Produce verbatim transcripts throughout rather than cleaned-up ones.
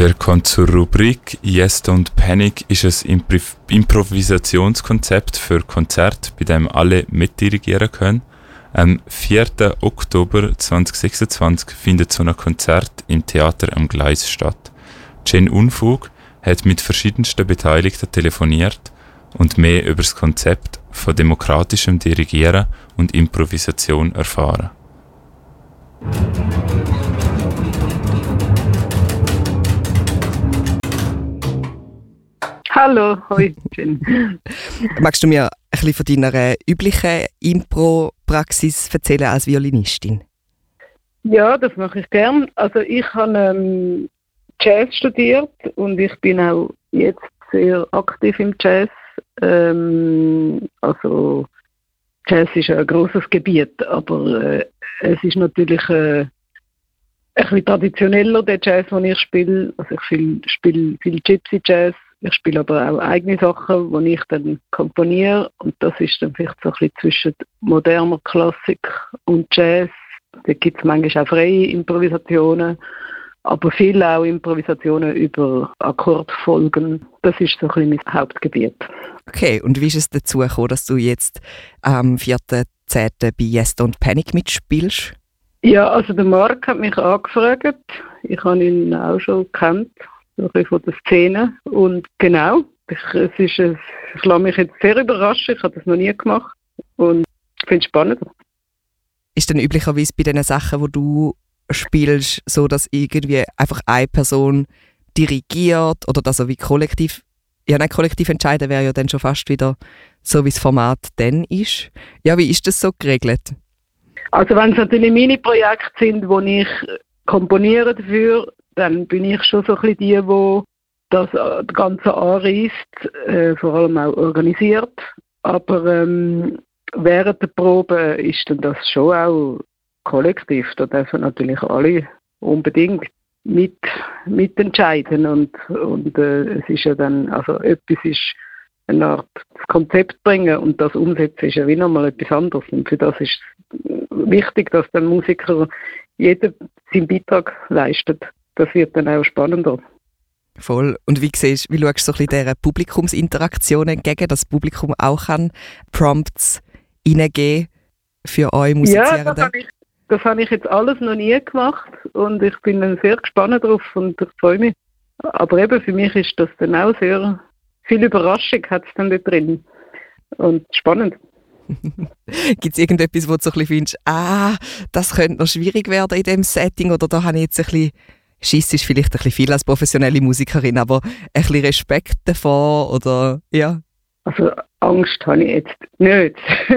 Wir kommen zur Rubrik «Yes, Don't Panic» ist ein Impro- Improvisationskonzept für Konzerte, bei dem alle mitdirigieren können. Am vierten Oktober zweitausendsechsundzwanzig findet so ein Konzert im Theater am Gleis statt. Jane Unfug hat mit verschiedensten Beteiligten telefoniert und mehr über das Konzept von demokratischem Dirigieren und Improvisation erfahren. Hallo, hoi, Jane. Magst du mir ein bisschen von deiner üblichen Impro-Praxis erzählen als Violinistin? Ja, das mache ich gern. Also ich habe ähm, Jazz studiert und ich bin auch jetzt sehr aktiv im Jazz. Ähm, also Jazz ist ein grosses Gebiet, aber äh, es ist natürlich äh, ein bisschen traditioneller, der Jazz, den ich spiele. Also ich spiele viel, viel Gypsy-Jazz. Ich spiele aber auch eigene Sachen, die ich dann komponiere. Und das ist dann vielleicht so ein bisschen zwischen moderner Klassik und Jazz. Da gibt es manchmal auch freie Improvisationen, aber viel auch Improvisationen über Akkordfolgen. Das ist so ein bisschen mein Hauptgebiet. Okay, und wie ist es dazu gekommen, dass du jetzt am vierten zehnten bei «Yes, Don't Panic» mitspielst? Ja, also der Marc hat mich angefragt. Ich habe ihn auch schon gekannt. So ein bisschen von der Szene. Und genau, ich, es ist, es, ich lasse mich jetzt sehr überraschen. Ich habe das noch nie gemacht und ich finde es spannend. Ist denn üblicherweise bei den Sachen, die du spielst, so, dass irgendwie einfach eine Person dirigiert oder dass er wie kollektiv, ja nein, kollektiv entscheiden wäre ja dann schon fast wieder so, wie das Format dann ist. Ja, wie ist das so geregelt? Also wenn es natürlich meine Projekte sind, wo ich komponiere dafür, dann bin ich schon so ein bisschen die, die das Ganze anreisst, äh, vor allem auch organisiert. Aber ähm, während der Probe ist dann das schon auch kollektiv. Da dürfen natürlich alle unbedingt mit, mitentscheiden. Und, und äh, es ist ja dann, also etwas ist eine Art Konzept bringen und das umsetzen ist ja wie nochmal etwas anderes. Und für das ist wichtig, dass der Musiker jeder seinen Beitrag leistet. Das wird dann auch spannender. Voll. Und wie siehst, wie schaust du so ein bisschen dieser Publikumsinteraktion entgegen, dass das Publikum auch kann Prompts reingeben für euch Musizierende? Ja, das habe ich, das habe ich jetzt alles noch nie gemacht und ich bin dann sehr gespannt drauf und ich freue mich. Aber eben für mich ist das dann auch sehr viel Überraschung hat es dann da drin und spannend. Gibt es irgendetwas, wo du so ein bisschen findest, ah, das könnte noch schwierig werden in diesem Setting oder da habe ich jetzt ein bisschen, Schiss ist vielleicht ein bisschen viel als professionelle Musikerin, aber ein bisschen Respekt davor oder, ja? Also Angst habe ich jetzt nicht,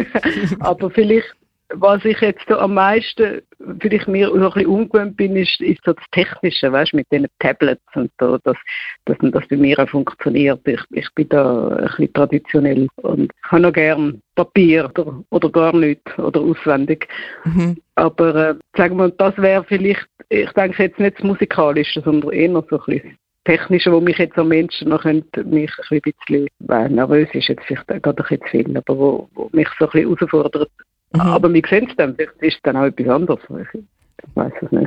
aber vielleicht, was ich jetzt so am meisten, vielleicht mir so ein bisschen ungewöhnt bin, ist, ist so das Technische, weißt du, mit diesen Tablets und so, dass, dass das bei mir auch funktioniert. Ich, ich bin da ein bisschen traditionell und ich habe noch gern Papier oder, oder gar nichts oder auswendig. Mhm. Aber äh, sagen wir, das wäre vielleicht, ich denke jetzt nicht das Musikalische, sondern eher so ein bisschen Technische, wo mich jetzt am Menschen noch könnte, mich ein bisschen, weil nervös ist jetzt vielleicht gerade ein bisschen zu viel, aber wo, wo mich so ein bisschen herausfordert. Mhm. Aber wir sehen es dann, vielleicht ist es dann auch etwas anderes. Ich weiß es nicht.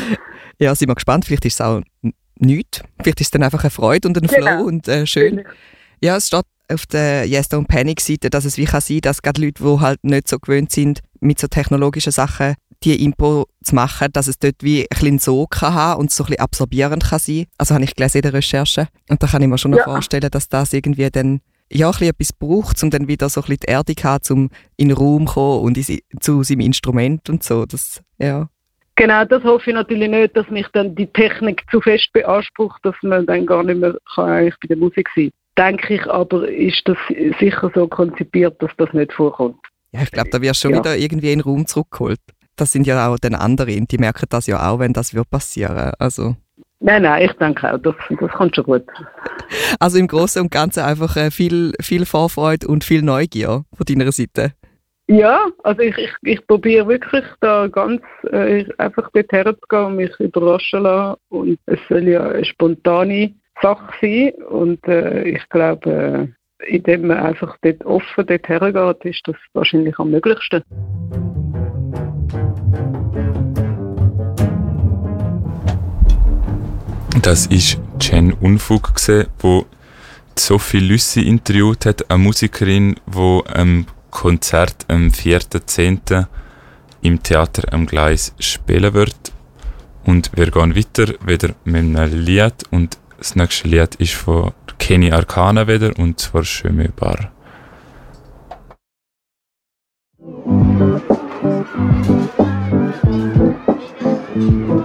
Ja, sind wir gespannt, vielleicht ist es auch nichts. Vielleicht ist es dann einfach eine Freude und ein Flow genau. und äh, schön. Ja, es steht auf der «Yes, Don't Panic» Seite, dass es wie kann sein, dass gerade Leute, die halt nicht so gewöhnt sind, mit so technologischen Sachen die Impro zu machen, dass es dort wie ein bisschen so kann haben und so ein bisschen absorbierend kann sein. Also habe ich gelesen in der Recherche. Und da kann ich mir schon noch ja. vorstellen, dass das irgendwie dann ja, ein bisschen etwas braucht, um dann wieder so ein bisschen die Erdung zu haben, um in den Raum zu kommen und in, zu seinem Instrument und so. Das, ja. Genau, das hoffe ich natürlich nicht, dass mich dann die Technik zu fest beansprucht, dass man dann gar nicht mehr kann eigentlich bei der Musik sein kann. Denke ich aber, ist das sicher so konzipiert, dass das nicht vorkommt. Ja, ich glaube, da wirst du schon ja. wieder irgendwie in den Raum zurückgeholt. Das sind ja auch dann andere, die merken das ja auch, wenn das wird passieren. Also. Nein, nein, ich denke auch, das, das kommt schon gut. Also im Großen und Ganzen einfach äh, viel, viel Vorfreude und viel Neugier von deiner Seite. Ja, also ich, ich, ich probiere wirklich da ganz äh, einfach dort herzugehen und mich überraschen lassen. Und es soll ja eine spontane Sache sein. Und äh, ich glaube, äh, indem man einfach dort offen dort hergeht, ist das wahrscheinlich am möglichsten. Das ist Jane Unfug gesehen, wo Sophie Lüssi interviewt hat, eine Musikerin, die am Konzert am vierten zehnten im Theater am Gleis spielen wird. Und wir gehen weiter wieder mit einem Lied und das nächste Lied ist von Kenny Arcana wieder und zwar «Je me barre». Thank you.